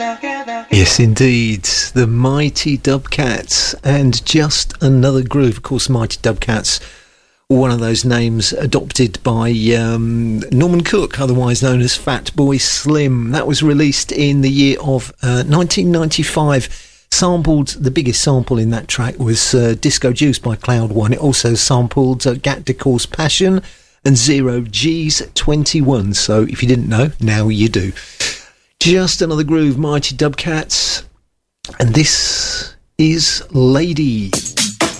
Yes, indeed. The Mighty Dubcats and Just Another Groove. Of course, Mighty Dubcats, one of those names adopted by Norman Cook, otherwise known as Fatboy Slim. That was released in the year of 1995. Sampled, the biggest sample in that track was Disco Juice by Cloud One. It also sampled Gat Decor's Passion and Zero G's 21. So if you didn't know, now you do. Just Another Groove, Mighty Dubcats, and this is Lady.